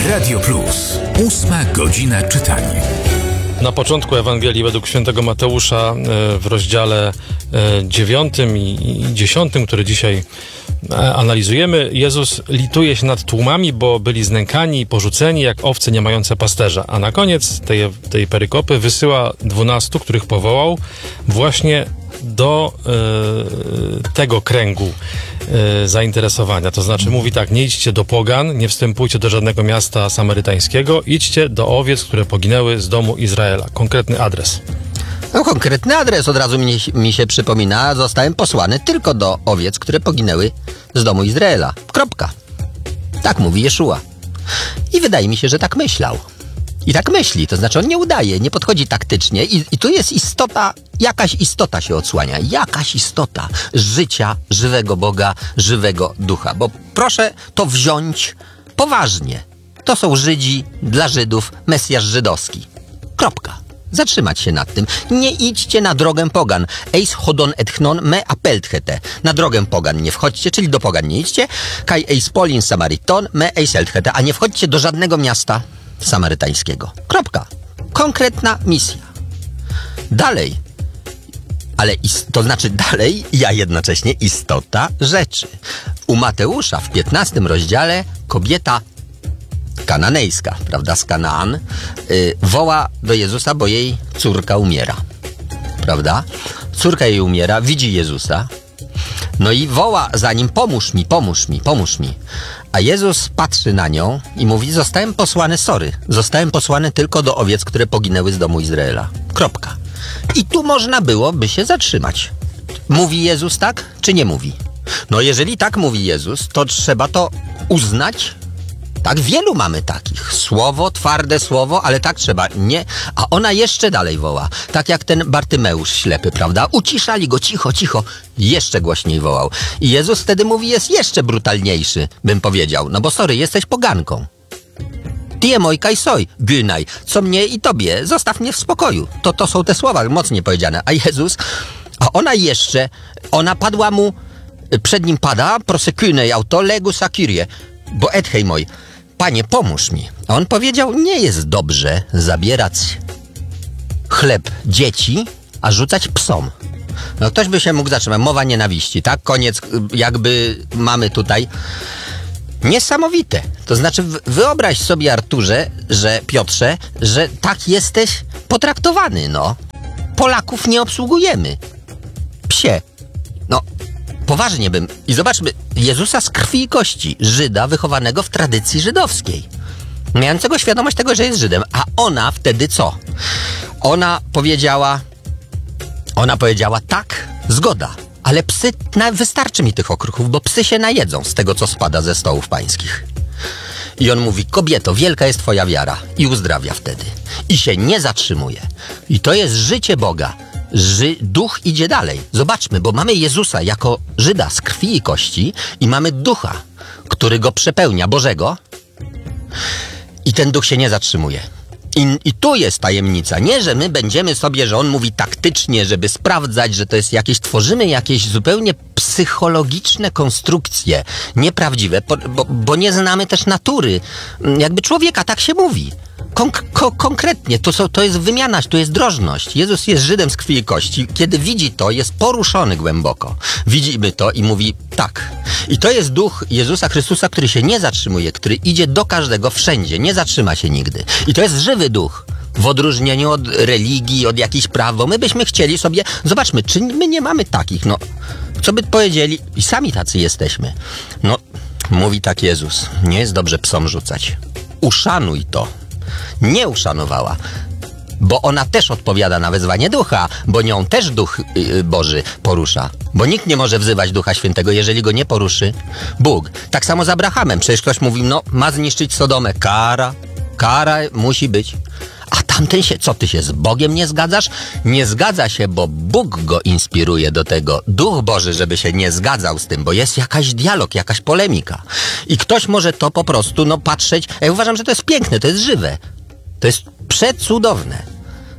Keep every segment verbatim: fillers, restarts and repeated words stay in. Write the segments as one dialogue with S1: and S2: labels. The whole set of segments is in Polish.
S1: Radio Plus. Ósma godzina czytania.
S2: Na początku Ewangelii według świętego Mateusza w rozdziale dziewiątym i dziesiątym, który dzisiaj analizujemy, Jezus lituje się nad tłumami, bo byli znękani i porzuceni jak owce nie mające pasterza. A na koniec tej, tej perykopy wysyła dwunastu, których powołał właśnie do e, tego kręgu e, zainteresowania. To znaczy mówi tak: nie idźcie do pogan, nie wstępujcie do żadnego miasta samarytańskiego, idźcie do owiec, które poginęły z domu Izraela. Konkretny adres.
S3: No, konkretny adres od razu mi, mi się przypomina. Zostałem posłany tylko do owiec, które poginęły z domu Izraela. Kropka. Tak mówi Jeszua. I wydaje mi się, że tak myślał. I tak myśli, to znaczy on nie udaje, nie podchodzi taktycznie i, i tu jest istota, jakaś istota się odsłania, jakaś istota życia, żywego Boga, żywego Ducha. Bo proszę to wziąć poważnie. To są Żydzi, dla Żydów, Mesjasz żydowski. Kropka. Zatrzymać się nad tym. Nie idźcie na drogę pogan. Eis chodon etchnon me apelthete. Na drogę pogan nie wchodźcie, czyli do pogan nie idźcie. Kai eis polin samariton me eis elthete. A nie wchodźcie do żadnego miasta samarytańskiego. Kropka. Konkretna misja. Dalej. Ale is- to znaczy dalej, ja jednocześnie istota rzeczy. U Mateusza w piętnastym rozdziale kobieta kananejska, prawda, z Kanaan, yy, woła do Jezusa, bo jej córka umiera. Prawda? Córka jej umiera, widzi Jezusa, no i woła za nim: pomóż mi, pomóż mi, pomóż mi. A Jezus patrzy na nią i mówi: zostałem posłany, sorry, zostałem posłany tylko do owiec, które poginęły z domu Izraela. Kropka. I tu można byłoby się zatrzymać. Mówi Jezus tak, czy nie mówi? No jeżeli tak mówi Jezus, to trzeba to uznać. Tak, wielu mamy takich. Słowo, twarde słowo, ale tak trzeba. Nie. A ona jeszcze dalej woła. Tak jak ten Bartymeusz ślepy, prawda? Uciszali go, cicho, cicho. Jeszcze głośniej wołał. I Jezus wtedy mówi, jest jeszcze brutalniejszy, bym powiedział. No bo sorry, jesteś poganką. Tie moj kaj soj, gynaj. Co mnie i tobie, zostaw mnie w spokoju. To, to są te słowa mocnie powiedziane. A Jezus, a ona jeszcze, ona padła mu, przed nim pada, prosekynej auto legus akirie, bo ethej moj. Panie, pomóż mi. A on powiedział: nie jest dobrze zabierać chleb dzieci, a rzucać psom. No ktoś by się mógł zatrzymać. Mowa nienawiści, tak? Koniec, jakby mamy tutaj niesamowite. To znaczy wyobraź sobie, Arturze, że Piotrze, że tak jesteś potraktowany, no. Polaków nie obsługujemy. Psie. No, poważnie bym... I zobaczmy, Jezusa z krwi i kości, Żyda wychowanego w tradycji żydowskiej, mającego świadomość tego, że jest Żydem. A ona wtedy co? Ona powiedziała... Ona powiedziała: tak, zgoda, ale psy... Na, wystarczy mi tych okruchów, bo psy się najedzą z tego, co spada ze stołów pańskich. I on mówi: kobieto, wielka jest twoja wiara. I uzdrawia wtedy. I się nie zatrzymuje. I to jest życie Boga. Ży- duch idzie dalej. Zobaczmy, bo mamy Jezusa jako Żyda z krwi i kości i mamy Ducha, który go przepełnia, Bożego, i ten Duch się nie zatrzymuje. I, I tu jest tajemnica. Nie, że my będziemy sobie, że on mówi taktycznie, żeby sprawdzać, że to jest jakieś, tworzymy jakieś zupełnie psychologiczne konstrukcje, nieprawdziwe, bo, bo, bo nie znamy też natury jakby człowieka, tak się mówi. Konk- ko- konkretnie, to, są, to jest wymiana, to jest drożność. Jezus jest Żydem z krwi i kości. Kiedy widzi to, jest poruszony głęboko. Widzimy to i mówi tak. I to jest duch Jezusa Chrystusa, który się nie zatrzymuje, który idzie do każdego wszędzie, nie zatrzyma się nigdy. I to jest żywy duch. W odróżnieniu od religii, od jakichś praw, bo my byśmy chcieli sobie... Zobaczmy, czy my nie mamy takich, no... Co by powiedzieli? I sami tacy jesteśmy. No, mówi tak Jezus. Nie jest dobrze psom rzucać. Uszanuj to. Nie uszanowała, bo ona też odpowiada na wezwanie Ducha, bo nią też Duch yy, Boży porusza. Bo nikt nie może wzywać Ducha Świętego, jeżeli go nie poruszy Bóg. Tak samo z Abrahamem. Przecież ktoś mówi, no, ma zniszczyć Sodomę. Kara, kara musi być. A tamten się, co ty się z Bogiem nie zgadzasz? Nie zgadza się, bo Bóg go inspiruje do tego. Duch Boży, żeby się nie zgadzał z tym, bo jest jakaś dialog, jakaś polemika. I ktoś może to po prostu, no, patrzeć. Ja uważam, że to jest piękne, to jest żywe. To jest przecudowne.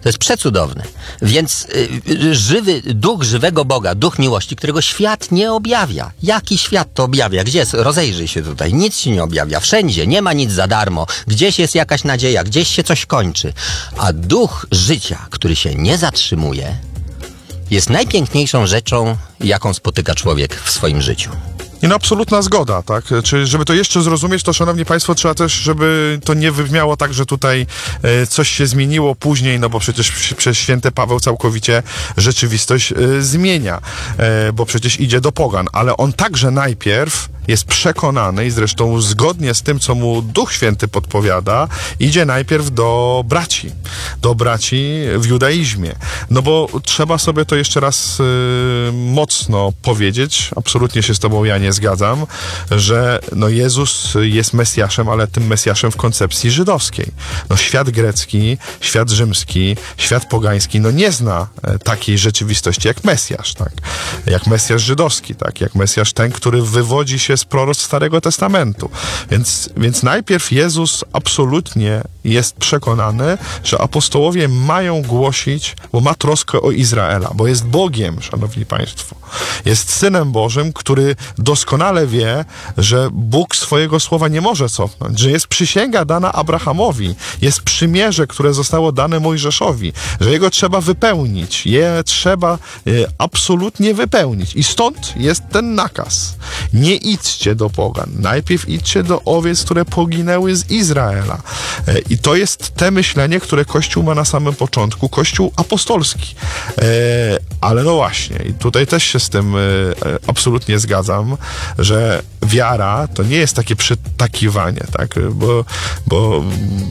S3: To jest przecudowne. Więc y, żywy, duch żywego Boga, duch miłości, którego świat nie objawia. Jaki świat to objawia? Gdzie jest? Rozejrzyj się tutaj. Nic się nie objawia. Wszędzie. Nie ma nic za darmo. Gdzieś jest jakaś nadzieja. Gdzieś się coś kończy. A duch życia, który się nie zatrzymuje, jest najpiękniejszą rzeczą, jaką spotyka człowiek w swoim życiu.
S4: I no absolutna zgoda, tak? Czy żeby to jeszcze zrozumieć, to szanowni państwo, trzeba też, żeby to nie wybrzmiało tak, że tutaj e, coś się zmieniło później, no bo przecież przez święty Paweł całkowicie rzeczywistość e, zmienia, e, bo przecież idzie do pogan, ale on także najpierw jest przekonany i zresztą zgodnie z tym, co mu Duch Święty podpowiada, idzie najpierw do braci, do braci w judaizmie. No bo trzeba sobie to jeszcze raz y, mocno powiedzieć, absolutnie się z tobą ja nie zgadzam, że no Jezus jest Mesjaszem, ale tym Mesjaszem w koncepcji żydowskiej. No świat grecki, świat rzymski, świat pogański, no nie zna takiej rzeczywistości jak Mesjasz, tak? Jak Mesjasz żydowski, tak? Jak Mesjasz ten, który wywodzi się z proroctw Starego Testamentu. Więc, więc najpierw Jezus absolutnie jest przekonany, że apostołowie mają głosić, bo ma troskę o Izraela, bo jest Bogiem, szanowni państwo. Jest Synem Bożym, który doskonale wie, że Bóg swojego słowa nie może cofnąć, że jest przysięga dana Abrahamowi, jest przymierze, które zostało dane Mojżeszowi, że jego trzeba wypełnić, je trzeba e, absolutnie wypełnić. I stąd jest ten nakaz. Nie idźcie do pogan, najpierw idźcie do owiec, które poginęły z Izraela. E, I to jest te myślenie, które Kościół ma na samym początku, Kościół apostolski. E, ale no właśnie, i tutaj też się z tym e, absolutnie zgadzam, że wiara to nie jest takie przytakiwanie, tak? Bo, bo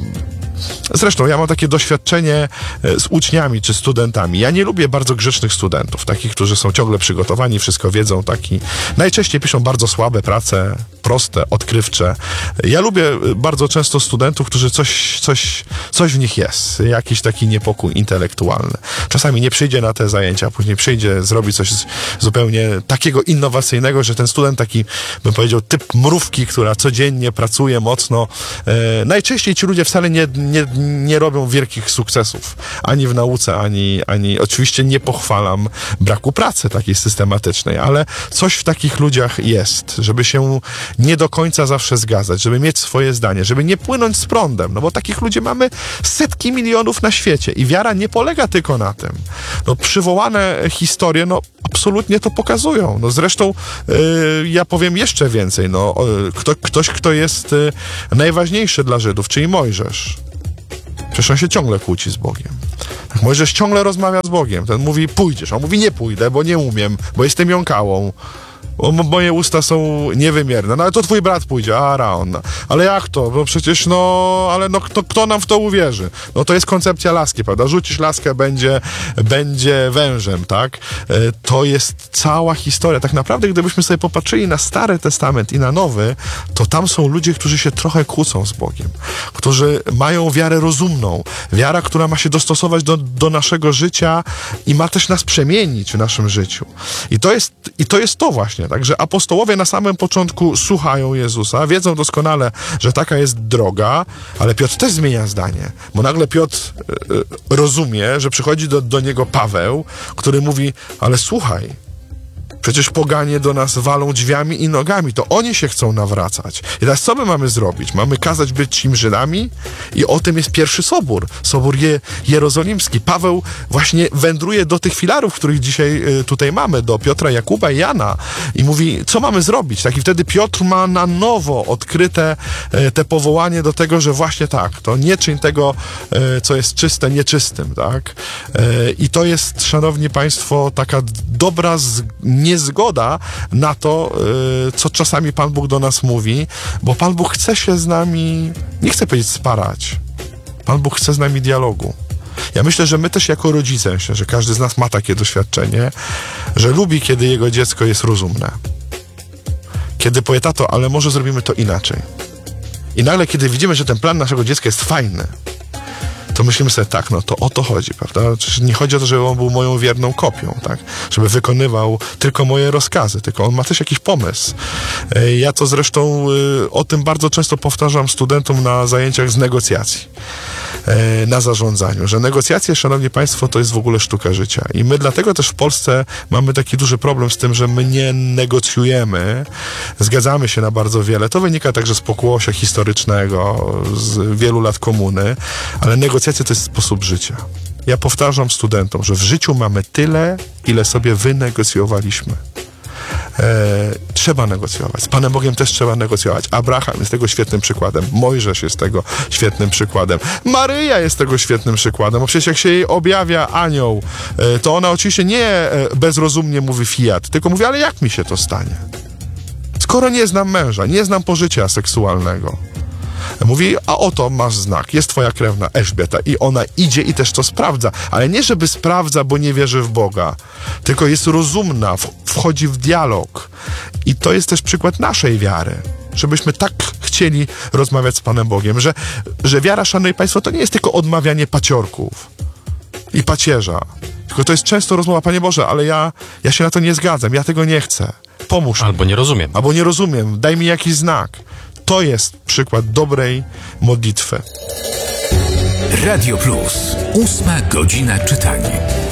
S4: zresztą ja mam takie doświadczenie z uczniami czy studentami. Ja nie lubię bardzo grzecznych studentów, takich, którzy są ciągle przygotowani, wszystko wiedzą, taki. Najczęściej piszą bardzo słabe prace, proste, odkrywcze. Ja lubię bardzo często studentów, którzy coś, coś, coś w nich jest, jakiś taki niepokój intelektualny. Czasami nie przyjdzie na te zajęcia, później przyjdzie, zrobi coś zupełnie takiego innowacyjnego, że ten student taki, bym powiedział, typ mrówki, która codziennie pracuje mocno. E, najczęściej ci ludzie wcale nie, nie, nie robią wielkich sukcesów, ani w nauce, ani, ani oczywiście nie pochwalam braku pracy takiej systematycznej, ale coś w takich ludziach jest, żeby się nie do końca zawsze zgadzać, żeby mieć swoje zdanie, żeby nie płynąć z prądem, no bo takich ludzi mamy setki milionów na świecie i wiara nie polega tylko na tym. No przywołane historie, no absolutnie to pokazują. No zresztą yy, ja powiem jeszcze więcej, no kto, ktoś, kto jest yy, najważniejszy dla Żydów, czyli Mojżesz. Przecież on się ciągle kłóci z Bogiem. Tak, Mojżesz ciągle rozmawia z Bogiem. Ten mówi, pójdziesz. On mówi, nie pójdę, bo nie umiem, bo jestem jąkałą. O, moje usta są niewymierne. No ale to twój brat pójdzie, Aaron. Ale jak to? Bo przecież no, ale no kto, kto nam w to uwierzy? No to jest koncepcja laski, prawda? Rzucisz laskę, będzie, będzie wężem, tak? E, to jest cała historia. Tak naprawdę, gdybyśmy sobie popatrzyli na Stary Testament i na Nowy, to tam są ludzie, którzy się trochę kłócą z Bogiem. Którzy mają wiarę rozumną. Wiara, która ma się dostosować do, do naszego życia i ma też nas przemienić w naszym życiu. I to jest, i to jest to właśnie. Także apostołowie na samym początku słuchają Jezusa, wiedzą doskonale, że taka jest droga, ale Piotr też zmienia zdanie, bo nagle Piotr y, y, rozumie, że przychodzi do, do niego Paweł, który mówi, ale słuchaj, przecież poganie do nas walą drzwiami i nogami, to oni się chcą nawracać. I teraz co my mamy zrobić? Mamy kazać być im Żydami? I o tym jest pierwszy sobór, sobór je, jerozolimski. Paweł właśnie wędruje do tych filarów, których dzisiaj y, tutaj mamy, do Piotra, Jakuba i Jana i mówi, co mamy zrobić? Tak, i wtedy Piotr ma na nowo odkryte y, te powołanie do tego, że właśnie tak, to nie czyń tego, y, co jest czyste, nieczystym, tak? Y, I to jest, szanowni państwo, taka dobra z, niezgoda na to, yy, co czasami Pan Bóg do nas mówi, bo Pan Bóg chce się z nami, nie chcę powiedzieć sparać, Pan Bóg chce z nami dialogu. Ja myślę, że my też jako rodzice, myślę, że każdy z nas ma takie doświadczenie, że lubi, kiedy jego dziecko jest rozumne. Kiedy powie, tato, ale może zrobimy to inaczej. I nagle, kiedy widzimy, że ten plan naszego dziecka jest fajny, to myślimy sobie, tak, no to o to chodzi, prawda? Przecież nie chodzi o to, żeby on był moją wierną kopią, tak? Żeby wykonywał tylko moje rozkazy, tylko on ma też jakiś pomysł. Ja to zresztą o tym bardzo często powtarzam studentom na zajęciach z negocjacji. e, na zarządzaniu, że negocjacje, szanowni państwo, to jest w ogóle sztuka życia. I my dlatego też w Polsce mamy taki duży problem z tym, że my nie negocjujemy, zgadzamy się na bardzo wiele. To wynika także z pokłosia historycznego, z wielu lat komuny, ale negocjacje to jest sposób życia. Ja powtarzam studentom, że w życiu mamy tyle, ile sobie wynegocjowaliśmy. E, trzeba negocjować. Z Panem Bogiem też trzeba negocjować. Abraham jest tego świetnym przykładem. Mojżesz jest tego świetnym przykładem. Maryja jest tego świetnym przykładem, bo przecież jak się jej objawia anioł, e, to ona oczywiście nie e, bezrozumnie mówi fiat, tylko mówi, ale jak mi się to stanie? Skoro nie znam męża, nie znam pożycia seksualnego. Mówi, a oto masz znak, jest twoja krewna Elżbieta i ona idzie i też to sprawdza, ale nie żeby sprawdza, bo nie wierzy w Boga, tylko jest rozumna, wchodzi w dialog i to jest też przykład naszej wiary, żebyśmy tak chcieli rozmawiać z Panem Bogiem, że, że wiara, szanowni państwo, to nie jest tylko odmawianie paciorków i pacierza, tylko to jest często rozmowa, Panie Boże, ale ja, ja się na to nie zgadzam, ja tego nie chcę, pomóż
S2: Albo
S4: mi.
S2: nie rozumiem.
S4: Albo nie rozumiem, daj mi jakiś znak. To jest przykład dobrej modlitwy.
S1: Radio Plus. Ósma godzina czytania.